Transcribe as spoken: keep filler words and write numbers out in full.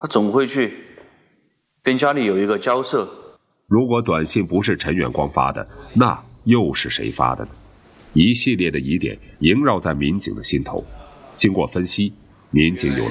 他总会去跟家里有一个交涉。 如果短信不是陈远光发的，那又是谁发的呢？一系列的疑点萦绕在民警的心头。经过分析，民警有了